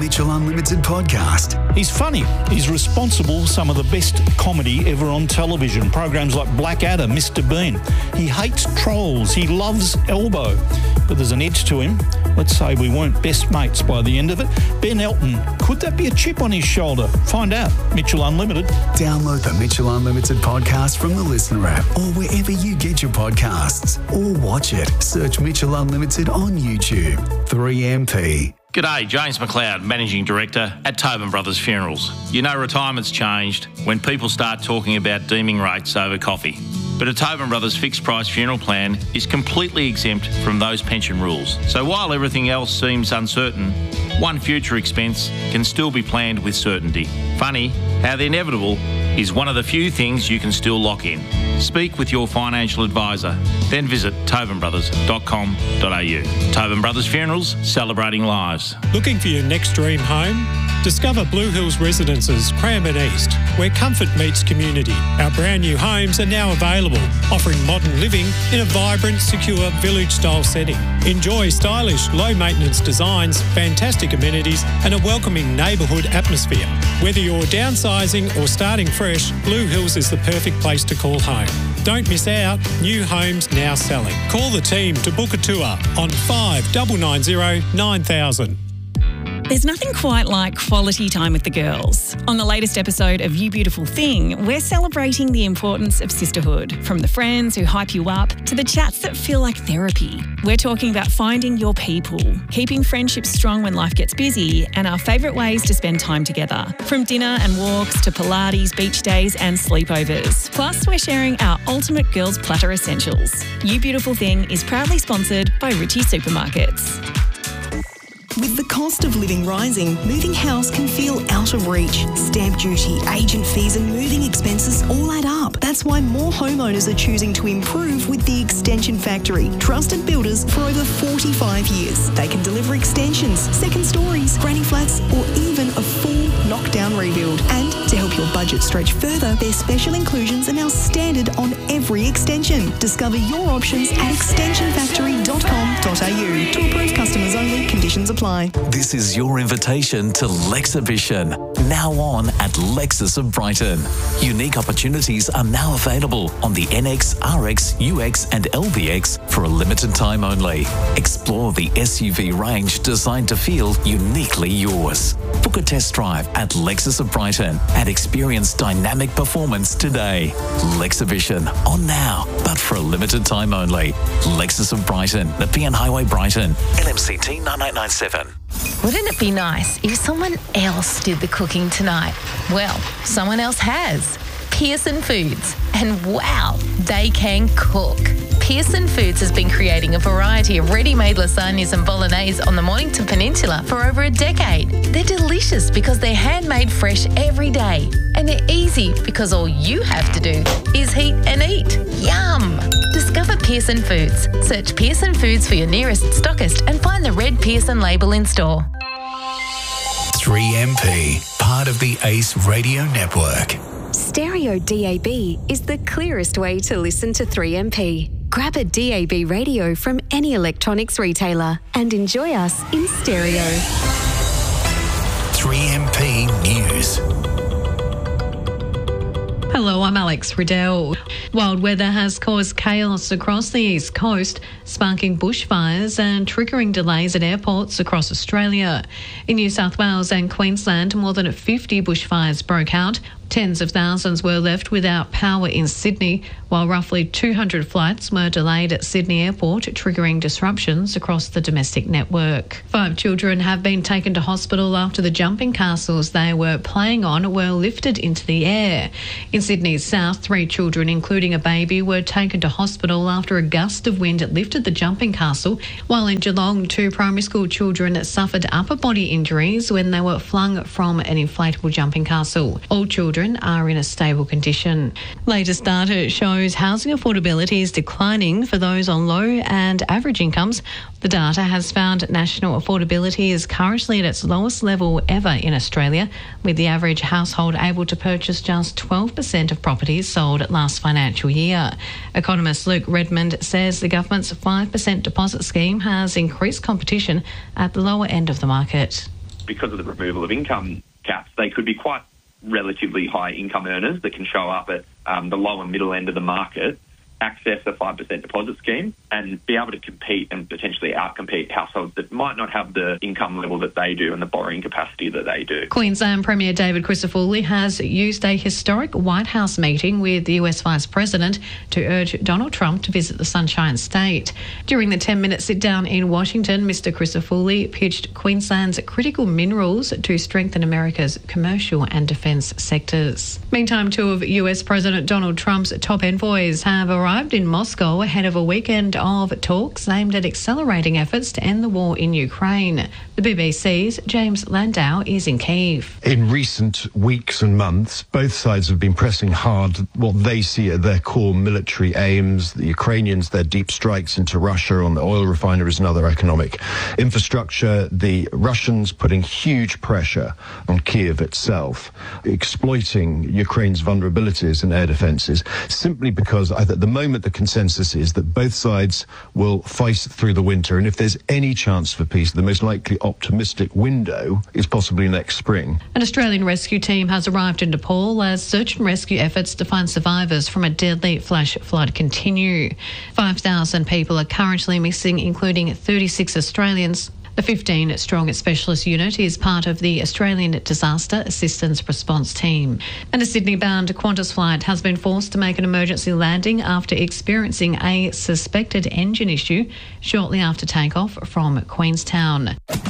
Mitchell Unlimited podcast. He's funny. He's responsible for some of the best comedy ever on television. Programs like Blackadder, Mr. Bean. He hates trolls. He loves Elbow. But there's an edge to him. Let's say we weren't best mates by the end of it. Ben Elton. Could that be a chip on his shoulder? Find out. Mitchell Unlimited. Download the Mitchell Unlimited podcast from the Listener app or wherever you get your podcasts. Or watch it. Search Mitchell Unlimited on YouTube. 3MP. G'day, James McLeod, Managing Director at Tobin Brothers Funerals. You know retirement's changed when people start talking about deeming rates over coffee. But a Tobin Brothers fixed price funeral plan is completely exempt from those pension rules. So while everything else seems uncertain, one future expense can still be planned with certainty. Funny how the inevitable is one of the few things you can still lock in. Speak with your financial advisor, then visit tobinbrothers.com.au. Tobin Brothers Funerals, celebrating lives. Looking for your next dream home? Discover Blue Hills Residences, Cranbourne East, where comfort meets community. Our brand new homes are now available, offering modern living in a vibrant, secure village-style setting. Enjoy stylish, low-maintenance designs, fantastic amenities and a welcoming neighbourhood atmosphere. Whether you're downsizing or starting fresh, Blue Hills is the perfect place to call home. Don't miss out. New homes now selling. Call the team to book a tour on 5990 9000. There's nothing quite like quality time with the girls. On the latest episode of You Beautiful Thing, we're celebrating the importance of sisterhood, from the friends who hype you up to the chats that feel like therapy. We're talking about finding your people, keeping friendships strong when life gets busy, and our favourite ways to spend time together. From dinner and walks to Pilates, beach days and sleepovers. Plus, we're sharing our ultimate girls platter essentials. You Beautiful Thing is proudly sponsored by Ritchie Supermarkets. With the cost of living rising, moving house can feel out of reach. Stamp duty, agent fees and moving expenses all add up. That's why more homeowners are choosing to improve with the Extension Factory. Trusted builders for over 45 years. They can deliver extensions, second stories, granny flats or even a full knockdown rebuild. And to help your budget stretch further, their special inclusions are now standard on every extension. Discover your options at extensionfactory.com.au. To approved customers only, conditions apply. This is your invitation to Lexhibition, now on at Lexus of Brighton. Unique opportunities are now available on the NX, RX, UX and LBX for a limited time only. Explore the SUV range designed to feel uniquely yours. Book a test drive at Lexus of Brighton and experience dynamic performance today. Lexhibition, on now, but for a limited time only. Lexus of Brighton, the PN Highway Brighton, LMCT 9897. Wouldn't it be nice if someone else did the cooking tonight? Well, someone else has. Pearson Foods. And wow, they can cook. Pearson Foods has been creating a variety of ready-made lasagnas and bolognese on the Mornington Peninsula for over a decade. They're delicious because they're handmade fresh every day. And they're easy because all you have to do is heat and eat. Yum! Discover Pearson Foods. Search Pearson Foods for your nearest stockist and find the red Pearson label in store. 3MP, part of the ACE Radio Network. Stereo DAB is the clearest way to listen to 3MP. Grab a DAB radio from any electronics retailer and enjoy us in stereo. 3MP News. Hello, I'm Alex Riddell. Wild weather has caused chaos across the East Coast, sparking bushfires and triggering delays at airports across Australia. In New South Wales and Queensland, more than 50 bushfires broke out. Tens of thousands were left without power in Sydney, while roughly 200 flights were delayed at Sydney Airport, triggering disruptions across the domestic network. 5 children have been taken to hospital after the jumping castles they were playing on were lifted into the air. In Sydney's south, 3 children, including a baby, were taken to hospital after a gust of wind lifted the jumping castle, while in Geelong, 2 primary school children suffered upper body injuries when they were flung from an inflatable jumping castle. All children are in a stable condition. Latest data shows housing affordability is declining for those on low and average incomes. The data has found national affordability is currently at its lowest level ever in Australia, with the average household able to purchase just 12% of properties sold last financial year. Economist Luke Redmond says the government's 5% deposit scheme has increased competition at the lower end of the market. because of the removal of income caps, they could be quite relatively high income earners that can show up at the low and middle end of the market, access a 5% deposit scheme and be able to compete and potentially outcompete households that might not have the income level that they do and the borrowing capacity that they do. Queensland Premier David Crisafulli has used a historic White House meeting with the US Vice President to urge Donald Trump to visit the Sunshine State. During the 10-minute sit-down in Washington, Mr Crisafulli pitched Queensland's critical minerals to strengthen America's commercial and defence sectors. Meantime, two of US President Donald Trump's top envoys have arrived in Moscow ahead of a weekend of talks aimed at accelerating efforts to end the war in Ukraine. The BBC's James Landau is in Kyiv. In recent weeks and months, both sides have been pressing hard what they see are their core military aims. The Ukrainians, their deep strikes into Russia on the oil refineries and other economic infrastructure. The Russians putting huge pressure on Kyiv itself, exploiting Ukraine's vulnerabilities in air defences, simply because at the moment the consensus is that both sides will fight through the winter, and if there's any chance for peace, the most likely optimistic window is possibly next spring. An Australian rescue team has arrived in Nepal as search and rescue efforts to find survivors from a deadly flash flood continue. 5,000 people are currently missing, including 36 Australians. The 15-strong specialist unit is part of the Australian Disaster Assistance Response Team. And a Sydney-bound Qantas flight has been forced to make an emergency landing after experiencing a suspected engine issue shortly after takeoff from Queenstown.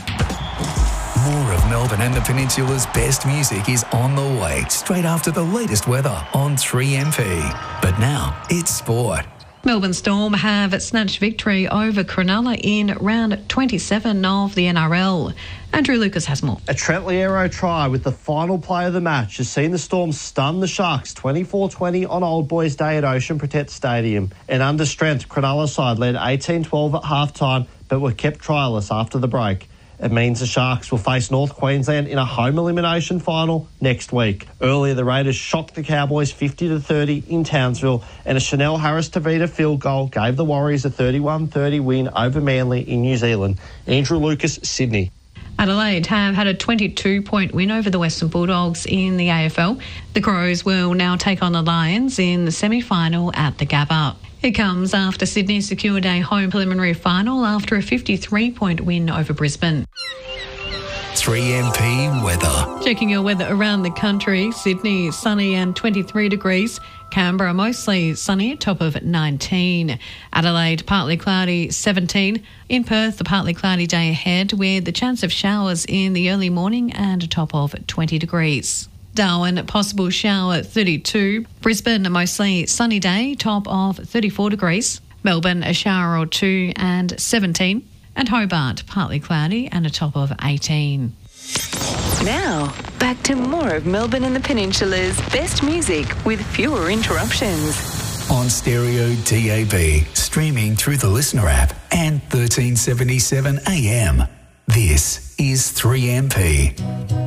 More of Melbourne and the Peninsula's best music is on the way straight after the latest weather on 3MP. But now it's sport. Melbourne Storm have snatched victory over Cronulla in round 27 of the NRL. Andrew Lucas has more. A Trent Liero try with the final play of the match has seen the Storm stun the Sharks 24-20 on Old Boys Day at Ocean Protect Stadium. An under-strength Cronulla side led 18-12 at half-time but were kept try-less after the break. It means the Sharks will face North Queensland in a home elimination final next week. Earlier, the Raiders shocked the Cowboys 50-30 in Townsville, and a Chanel Harris-Tavita field goal gave the Warriors a 31-30 win over Manly in New Zealand. Andrew Lucas, Sydney. Adelaide have had a 22-point win over the Western Bulldogs in the AFL. The Crows will now take on the Lions in the semi-final at the Gabba. It comes after Sydney secured a home preliminary final after a 53-point win over Brisbane. 3MP weather. Checking your weather around the country. Sydney, sunny and 23 degrees. Canberra, mostly sunny, top of 19. Adelaide, partly cloudy, 17. In Perth, a partly cloudy day ahead with the chance of showers in the early morning and a top of 20 degrees. Darwin, possible shower, 32. Brisbane, a mostly sunny day, top of 34 degrees. Melbourne, a shower or two and 17. And Hobart, partly cloudy and a top of 18. Now, back to more of Melbourne and the Peninsula's best music with fewer interruptions. On stereo DAB, streaming through the Listener app and 1377 AM. This is 3MP.